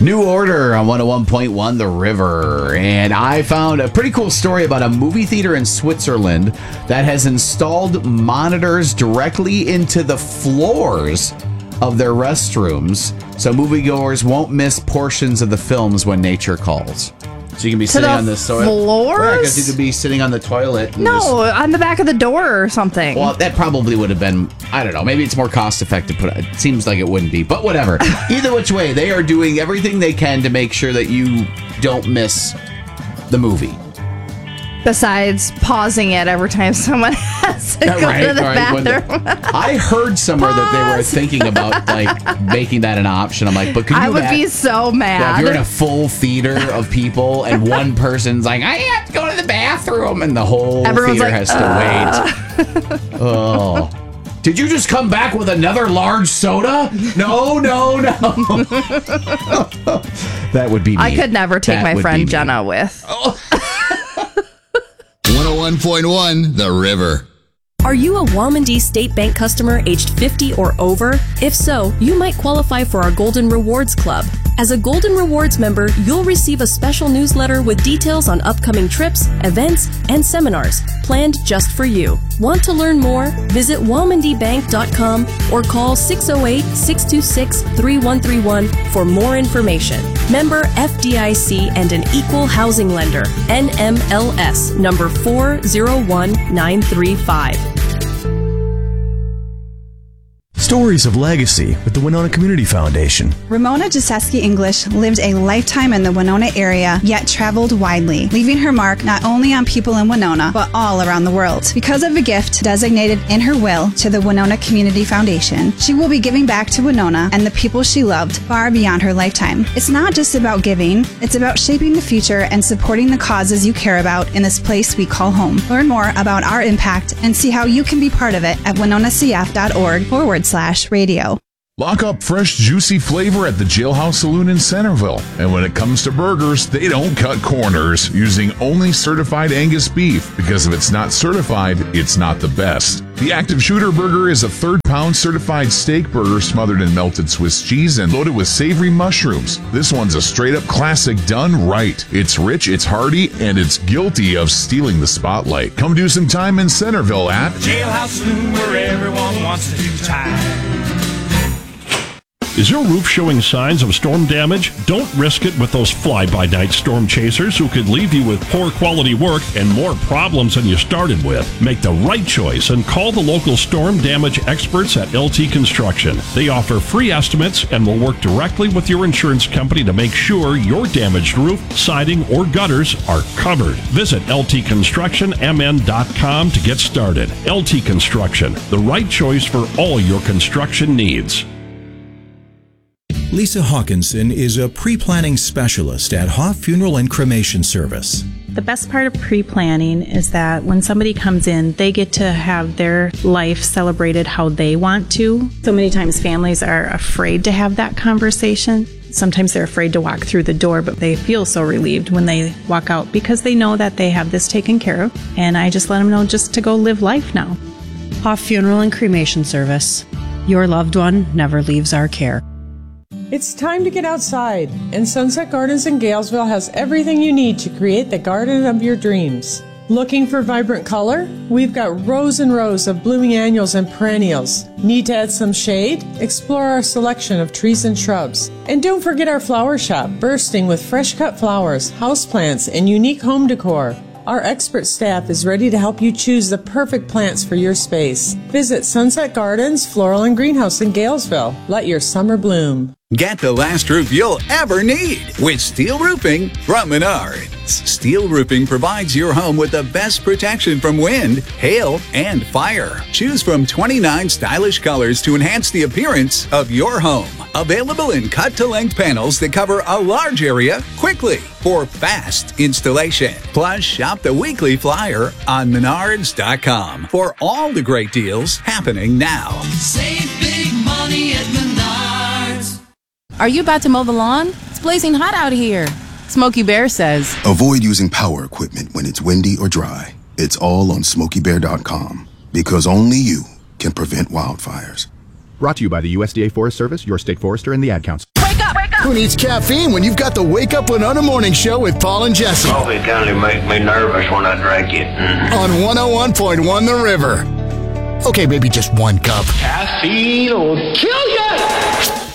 New Order on 101.1 The River. And I found a pretty cool story about a movie theater in Switzerland that has installed monitors directly into the floors of their restrooms so moviegoers won't miss portions of the films when nature calls. So you can be sitting on the floors? Well, I guess you could be sitting on the toilet. On the back of the door or something. Well, that probably would have been, I don't know, maybe it's more cost effective. It seems like it wouldn't be, but whatever. Either which way, they are doing everything they can to make sure that you don't miss the movie. Besides pausing it every time someone has to go to the bathroom. I heard somewhere that they were thinking about making that an option. I'm like, but could you? I would be so mad. Yeah, if you're in a full theater of people and one person's like, I have to go to the bathroom, and the whole Everyone's theater has to wait. Oh. Did you just come back with another large soda? No. That would be me. I could never take my friend Jenna with. 101.1 The River. Are you a Walmondee State Bank customer aged 50 or over? If so, you might qualify for our Golden Rewards Club. As a Golden Rewards member, you'll receive a special newsletter with details on upcoming trips, events, and seminars planned just for you. Want to learn more? Visit walmondeebank.com or call 608-626-3131 for more information. Member FDIC and an equal housing lender. NMLS number 401935. Stories of Legacy with the Winona Community Foundation. Ramona Jasewski English lived a lifetime in the Winona area, yet traveled widely, leaving her mark not only on people in Winona, but all around the world. Because of a gift designated in her will to the Winona Community Foundation, she will be giving back to Winona and the people she loved far beyond her lifetime. It's not just about giving, it's about shaping the future and supporting the causes you care about in this place we call home. Learn more about our impact and see how you can be part of it at winonacf.org/radio. Lock up fresh, juicy flavor at the Jailhouse Saloon in Centerville. And when it comes to burgers, they don't cut corners, using only certified Angus beef, because if it's not certified, it's not the best. The Active Shooter Burger is a third-pound certified steak burger smothered in melted Swiss cheese and loaded with savory mushrooms. This one's a straight-up classic done right. It's rich, it's hearty, and it's guilty of stealing the spotlight. Come do some time in Centerville at Jailhouse Saloon, where everyone wants to do time. Is your roof showing signs of storm damage? Don't risk it with those fly-by-night storm chasers who could leave you with poor quality work and more problems than you started with. Make the right choice and call the local storm damage experts at LT Construction. They offer free estimates and will work directly with your insurance company to make sure your damaged roof, siding, or gutters are covered. Visit ltconstructionmn.com to get started. LT Construction, the right choice for all your construction needs. Lisa Hawkinson is a pre-planning specialist at Hoff Funeral and Cremation Service. The best part of pre-planning is that when somebody comes in, they get to have their life celebrated how they want to. So many times families are afraid to have that conversation. Sometimes they're afraid to walk through the door, but they feel so relieved when they walk out because they know that they have this taken care of. And I just let them know just to go live life now. Hoff Funeral and Cremation Service. Your loved one never leaves our care. It's time to get outside, and Sunset Gardens in Galesville has everything you need to create the garden of your dreams. Looking for vibrant color? We've got rows and rows of blooming annuals and perennials. Need to add some shade? Explore our selection of trees and shrubs. And don't forget our flower shop, bursting with fresh cut flowers, houseplants, and unique home decor. Our expert staff is ready to help you choose the perfect plants for your space. Visit Sunset Gardens Floral and Greenhouse in Galesville. Let your summer bloom. Get the last roof you'll ever need with steel roofing from Menards. Steel roofing provides your home with the best protection from wind, hail, and fire. Choose from 29 stylish colors to enhance the appearance of your home. Available in cut-to-length panels that cover a large area quickly for fast installation. Plus, shop the weekly flyer on Menards.com for all the great deals happening now. Save big money at Menards. Are you about to mow the lawn? It's blazing hot out here. Smokey Bear says, avoid using power equipment when it's windy or dry. It's all on SmokeyBear.com, because only you can prevent wildfires. Brought to you by the USDA Forest Service, your state forester, and the Ad Council. Wake up! Wake up! Who needs caffeine when you've got the Wake Up Winona Morning Show with Paul and Jesse? Coffee kind of make me nervous when I drink it. On 101.1 The River. Okay, maybe just one cup. Caffeine will kill you!